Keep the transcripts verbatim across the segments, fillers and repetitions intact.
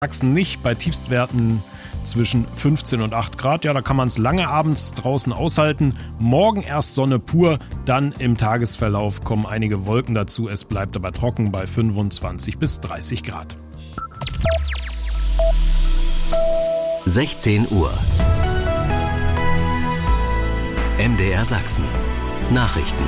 Sachsen nicht, bei Tiefstwerten zwischen fünfzehn und acht Grad. Ja, da kann man es lange abends draußen aushalten. Morgen erst Sonne pur, dann im Tagesverlauf kommen einige Wolken dazu. Es bleibt aber trocken bei fünfundzwanzig bis dreißig Grad. sechzehn Uhr. M D R Sachsen. Nachrichten.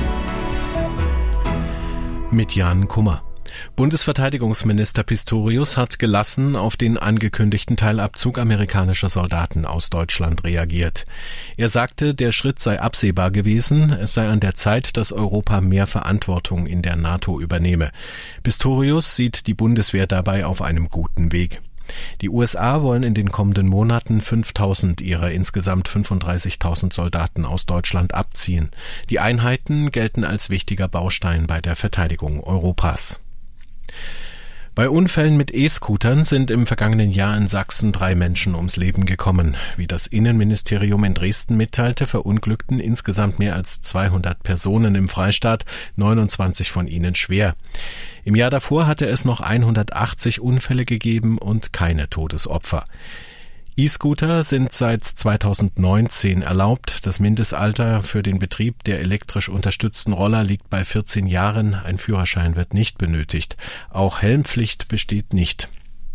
Mit Jan Kummer. Bundesverteidigungsminister Pistorius hat gelassen auf den angekündigten Teilabzug amerikanischer Soldaten aus Deutschland reagiert. Er sagte, der Schritt sei absehbar gewesen, es sei an der Zeit, dass Europa mehr Verantwortung in der NATO übernehme. Pistorius sieht die Bundeswehr dabei auf einem guten Weg. Die U S A wollen in den kommenden Monaten fünftausend ihrer insgesamt fünfunddreißigtausend Soldaten aus Deutschland abziehen. Die Einheiten gelten als wichtiger Baustein bei der Verteidigung Europas. Bei Unfällen mit E-Scootern sind im vergangenen Jahr in Sachsen drei Menschen ums Leben gekommen. Wie das Innenministerium in Dresden mitteilte, verunglückten insgesamt mehr als zweihundert Personen im Freistaat, neunundzwanzig von ihnen schwer. Im Jahr davor hatte es noch hundertachtzig Unfälle gegeben und keine Todesopfer. E-Scooter sind seit zweitausendneunzehn erlaubt. Das Mindestalter für den Betrieb der elektrisch unterstützten Roller liegt bei vierzehn Jahren. Ein Führerschein wird nicht benötigt. Auch Helmpflicht besteht nicht.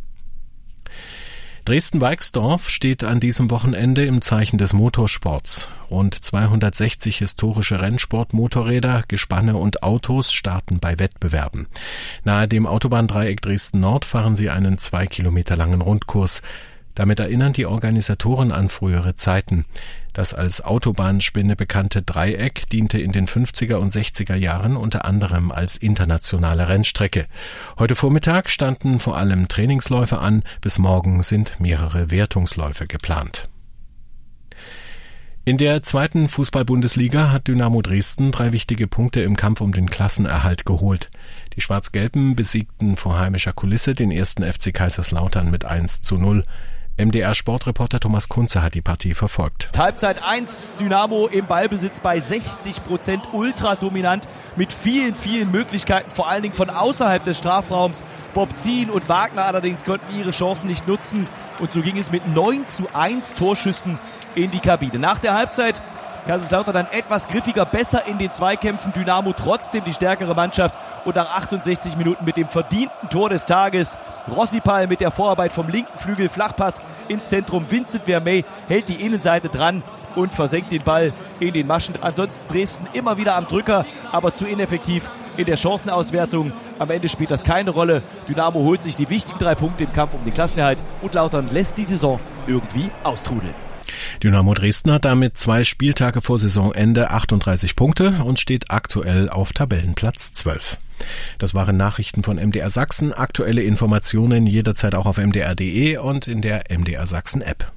Dresden-Weixdorf steht an diesem Wochenende im Zeichen des Motorsports. Rund zweihundertsechzig historische Rennsportmotorräder, Gespanne und Autos starten bei Wettbewerben. Nahe dem Autobahndreieck Dresden-Nord fahren sie einen zwei Kilometer langen Rundkurs. Damit erinnern die Organisatoren an frühere Zeiten. Das als Autobahnspinne bekannte Dreieck diente in den fünfziger und sechziger Jahren unter anderem als internationale Rennstrecke. Heute Vormittag standen vor allem Trainingsläufe an, bis morgen sind mehrere Wertungsläufe geplant. In der zweiten Fußball-Bundesliga hat Dynamo Dresden drei wichtige Punkte im Kampf um den Klassenerhalt geholt. Die Schwarz-Gelben besiegten vor heimischer Kulisse den ersten F C Kaiserslautern mit eins zu null. M D R-Sportreporter Thomas Kunze hat die Partie verfolgt. Halbzeit eins, Dynamo im Ballbesitz bei sechzig Prozent, ultra dominant mit vielen, vielen Möglichkeiten, vor allen Dingen von außerhalb des Strafraums. Bob Zien und Wagner allerdings konnten ihre Chancen nicht nutzen und so ging es mit neun zu eins Torschüssen in die Kabine. Nach der Halbzeit Kaiserslautern dann etwas griffiger, besser in den Zweikämpfen. Dynamo trotzdem die stärkere Mannschaft und nach achtundsechzig Minuten mit dem verdienten Tor des Tages. Rossipal mit der Vorarbeit vom linken Flügel, Flachpass ins Zentrum. Vincent Vermey hält die Innenseite dran und versenkt den Ball in den Maschen. Ansonsten Dresden immer wieder am Drücker, aber zu ineffektiv in der Chancenauswertung. Am Ende spielt das keine Rolle. Dynamo holt sich die wichtigen drei Punkte im Kampf um den Klassenerhalt und Lautern lässt die Saison irgendwie austrudeln. Dynamo Dresden hat damit zwei Spieltage vor Saisonende achtunddreißig Punkte und steht aktuell auf Tabellenplatz zwölf. Das waren Nachrichten von M D R Sachsen. Aktuelle Informationen jederzeit auch auf m d r punkt d e und in der M D R Sachsen App.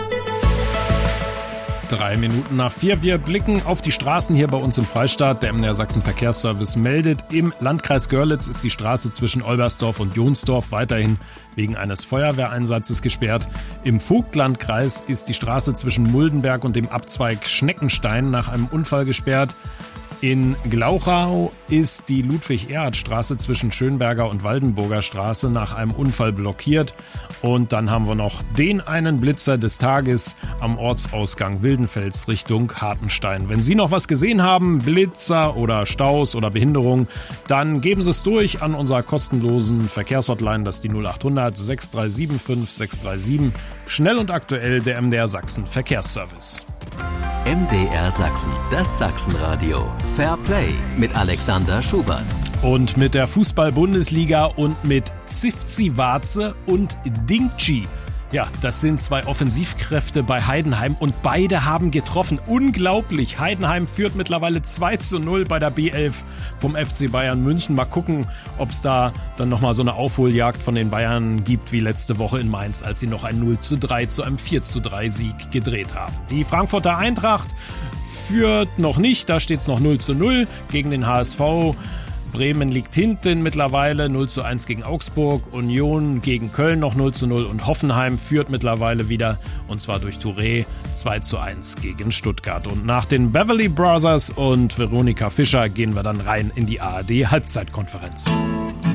Drei Minuten nach vier. Wir blicken auf die Straßen hier bei uns im Freistaat. Der M D R Sachsen Verkehrsservice meldet, im Landkreis Görlitz ist die Straße zwischen Olbersdorf und Jonsdorf weiterhin wegen eines Feuerwehreinsatzes gesperrt. Im Vogtlandkreis ist die Straße zwischen Muldenberg und dem Abzweig Schneckenstein nach einem Unfall gesperrt. In Glauchau ist die Ludwig-Erhard-Straße zwischen Schönberger und Waldenburger Straße nach einem Unfall blockiert. Und dann haben wir noch den einen Blitzer des Tages am Ortsausgang Wildenfels Richtung Hartenstein. Wenn Sie noch was gesehen haben, Blitzer oder Staus oder Behinderung, dann geben Sie es durch an unserer kostenlosen Verkehrshotline, das ist die null achthundert sechs drei sieben fünf sechs drei sieben. Schnell und aktuell der M D R Sachsen Verkehrsservice. M D R Sachsen, das Sachsenradio. Fair Play mit Alexander Schubert. Und mit der Fußball-Bundesliga und mit Zivci-Warze und Dingchi. Ja, das sind zwei Offensivkräfte bei Heidenheim und beide haben getroffen. Unglaublich. Heidenheim führt mittlerweile zwei zu null bei der B elf vom F C Bayern München. Mal gucken, ob es da dann nochmal so eine Aufholjagd von den Bayern gibt wie letzte Woche in Mainz, als sie noch ein null zu drei zu einem vier zu drei Sieg gedreht haben. Die Frankfurter Eintracht führt noch nicht, da steht es noch null zu null gegen den H S V. Bremen liegt hinten mittlerweile null zu eins gegen Augsburg, Union gegen Köln noch null zu null und Hoffenheim führt mittlerweile wieder, und zwar durch Touré, zwei zu eins gegen Stuttgart. Und nach den Beverly Brothers und Veronika Fischer gehen wir dann rein in die A R D-Halbzeitkonferenz.